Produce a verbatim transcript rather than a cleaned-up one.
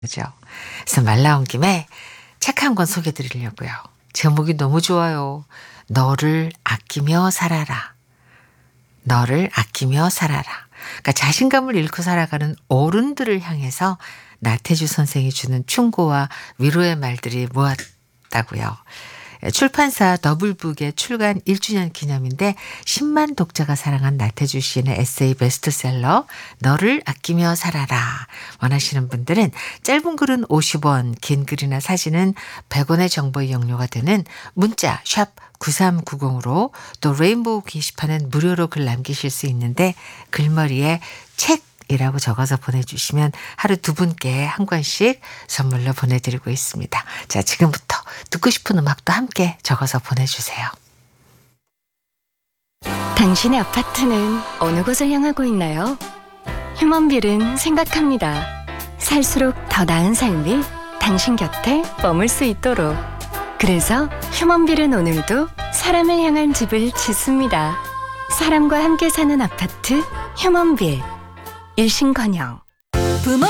그죠? 그래서 말 나온 김에 책 한 권 소개해 드리려고요. 제목이 너무 좋아요. 너를 아끼며 살아라. 너를 아끼며 살아라. 그러니까 자신감을 잃고 살아가는 어른들을 향해서 나태주 선생이 주는 충고와 위로의 말들이 모았다고요. 출판사 더블북의 출간 일 주년 기념인데 십만 독자가 사랑한 나태주 시인의 에세이 베스트셀러 너를 아끼며 살아라. 원하시는 분들은 짧은 글은 오십 원, 긴 글이나 사진은 백 원의 정보 이용료가 되는 문자 샵 구삼구공으로 또 레인보우 게시판은 무료로 글 남기실 수 있는데 글머리에 책 이라고 적어서 보내주시면 하루 두 분께 한 권씩 선물로 보내드리고 있습니다. 자, 지금부터 듣고 싶은 음악도 함께 적어서 보내주세요. 당신의 아파트는 어느 곳을 향하고 있나요? 휴먼빌은 생각합니다. 살수록 더 나은 삶이 당신 곁에 머물 수 있도록. 그래서 휴먼빌은 오늘도 사람을 향한 집을 짓습니다. 사람과 함께 사는 아파트 휴먼빌. 일신건영. 부모